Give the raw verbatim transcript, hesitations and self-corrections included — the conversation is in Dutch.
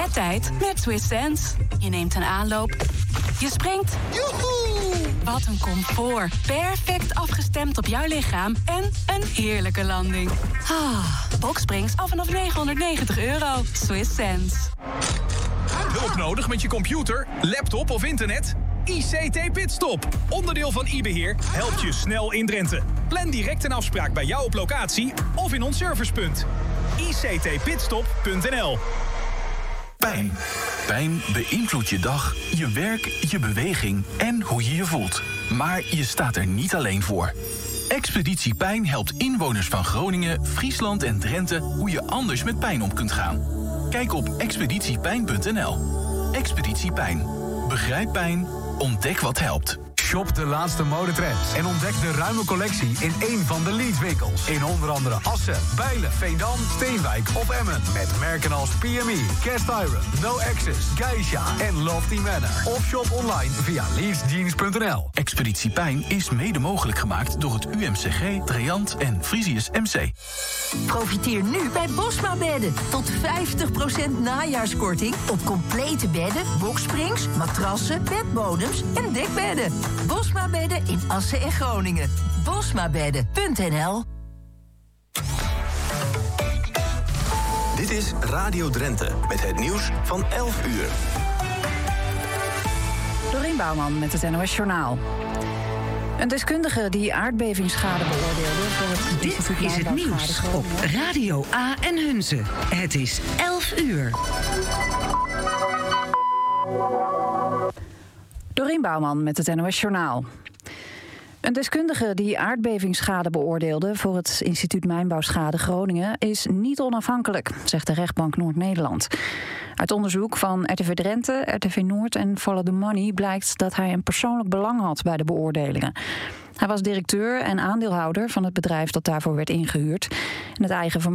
meer tijd met Swiss Sense. Je neemt een aanloop. Je springt. Joehoe! Wat een comfort. Perfect afgestemd op jouw lichaam. En een heerlijke landing. Ah, Boxsprings al vanaf negenhonderdnegentig euro. Swiss Sense. Hulp nodig met je computer, laptop of internet? I C T Pitstop, onderdeel van iBeheer, helpt je snel in Drenthe. Plan direct een afspraak bij jou op locatie of in ons servicepunt. I C T pitstop punt n l. Pijn. Pijn beïnvloedt je dag, je werk, je beweging en hoe je je voelt. Maar je staat er niet alleen voor. Expeditie Pijn helpt inwoners van Groningen, Friesland en Drenthe hoe je anders met pijn om kunt gaan. Kijk op expeditie pijn punt n l. Expeditie Pijn. Begrijp pijn, ontdek wat helpt. Shop de laatste modetrends en ontdek de ruime collectie in één van de Leeds-winkels. In onder andere Assen, Bijlen, Veendam, Steenwijk of Emmen. Met merken als P M E, Cast Iron, No Access, Geisha en Lofty Manor. Of shop online via leeds jeans punt n l. Expeditie Pijn is mede mogelijk gemaakt door het U M C G, Treant en Frisius M C. Profiteer nu bij Bosma Bedden. Tot vijftig procent najaarskorting op complete bedden, boksprings, matrassen, bedbodems en dekbedden. Bosma Bedden in Assen en Groningen. bosmabedden punt n l. Dit is Radio Drenthe met het nieuws van elf uur. Dorien Bouwman met het N O S Journaal. Een deskundige die aardbevingsschade beoordeelde voor het Dit is het nieuws op Radio A en Hunze. Het is elf uur. Dorien Bouwman met het N O S Journaal. Een deskundige die aardbevingsschade beoordeelde voor het Instituut Mijnbouwschade Groningen is niet onafhankelijk, zegt de rechtbank Noord-Nederland. Uit onderzoek van R T V Drenthe, R T V Noord en Follow the Money blijkt dat hij een persoonlijk belang had bij de beoordelingen. Hij was directeur en aandeelhouder van het bedrijf dat daarvoor werd ingehuurd. En het eigen vermogen